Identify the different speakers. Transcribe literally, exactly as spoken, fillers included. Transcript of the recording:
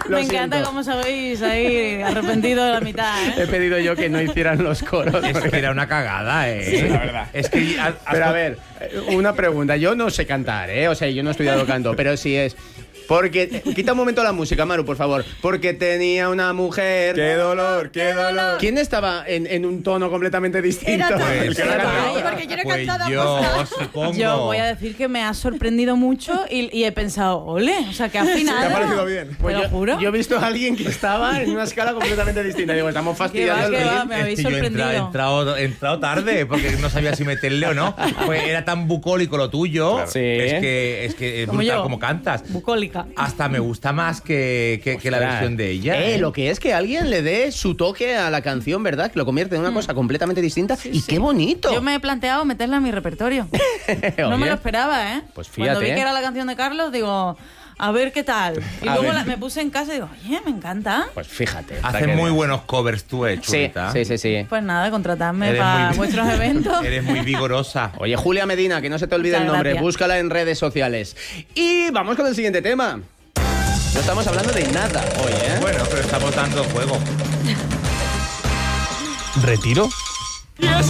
Speaker 1: Me encanta cómo sabéis ahí arrepentido de la mitad, ¿eh?
Speaker 2: He pedido yo que no hicieran los coros.
Speaker 3: Es que era una cagada, ¿eh?
Speaker 2: Sí, la verdad.
Speaker 3: Es que... has- has-
Speaker 2: Pero a ver, una pregunta. Yo no sé cantar, ¿eh? O sea, yo no he estudiado canto, pero sí es... Porque... Quita un momento la música, Maru, por favor. Porque tenía una mujer...
Speaker 4: ¡Qué dolor, qué dolor!
Speaker 2: ¿Quién estaba en, en un tono completamente distinto?
Speaker 5: Era todo
Speaker 2: El que no
Speaker 5: el
Speaker 2: cantaba.
Speaker 5: tema, ¿eh? Porque yo no he
Speaker 3: Pues
Speaker 5: cantado
Speaker 3: yo,
Speaker 5: aposta.
Speaker 3: supongo.
Speaker 1: Yo voy a decir que me ha sorprendido mucho y, y he pensado, ole, o sea, que afinado.
Speaker 4: ¿Te ha parecido bien?
Speaker 2: Pues
Speaker 1: Te lo
Speaker 2: yo,
Speaker 1: juro.
Speaker 2: yo he visto a alguien que estaba en una escala completamente distinta. Digo, estamos
Speaker 1: Que va,
Speaker 2: fastidiando
Speaker 1: que
Speaker 2: el
Speaker 1: va,
Speaker 2: ritmo.
Speaker 1: me
Speaker 3: Es
Speaker 1: habéis
Speaker 3: que yo he
Speaker 1: sorprendido.
Speaker 3: entra- he entrado, he entrado tarde porque no sabía si meterle o no. Pues era tan bucólico lo tuyo.
Speaker 2: Claro. Sí.
Speaker 3: Es que es que es
Speaker 1: Como
Speaker 3: brutal
Speaker 1: yo.
Speaker 3: como cantas.
Speaker 1: Bucólica.
Speaker 3: Hasta me gusta más que, que, que la
Speaker 2: Ostras.
Speaker 3: versión de ella.
Speaker 2: Eh, lo que es que alguien le dé su toque a la canción, ¿verdad? Que lo convierte en una cosa completamente distinta. y qué bonito.
Speaker 1: Yo me he planteado meterla en mi repertorio. No me
Speaker 2: Oye.
Speaker 1: lo esperaba, ¿eh?
Speaker 2: Pues
Speaker 1: Cuando vi
Speaker 2: fíjate.
Speaker 1: que era la canción de Carlos, digo, a ver qué tal. Y
Speaker 2: A
Speaker 1: luego
Speaker 2: ver.
Speaker 1: la- me puse en casa y digo, oye, me encanta.
Speaker 2: Pues fíjate.
Speaker 3: Hacen muy buenos covers tú, eh,
Speaker 2: Sí,
Speaker 3: chulita.
Speaker 2: sí, sí, sí.
Speaker 1: Pues nada, contratadme
Speaker 3: Eres
Speaker 1: para
Speaker 3: muy-
Speaker 1: vuestros eventos.
Speaker 3: Eres muy vigorosa.
Speaker 2: Oye, Julia Medina, que no se te olvide
Speaker 1: Muchas
Speaker 2: el nombre,
Speaker 1: gracias.
Speaker 2: búscala en redes sociales. Y vamos con el siguiente tema. No estamos hablando de nada hoy, ¿eh?
Speaker 3: Bueno, pero estamos dando juego.
Speaker 6: ¿Retiro?